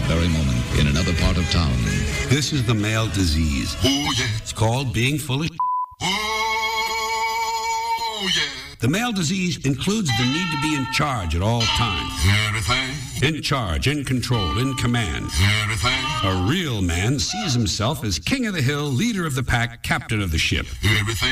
very moment, in another part of town. This is the male disease. Oh, yeah. It's called being full of Oh, yeah. The male disease includes the need to be in charge at all times. Everything. In charge, in control, in command. Everything. A real man sees himself as king of the hill, leader of the pack, captain of the ship. Everything.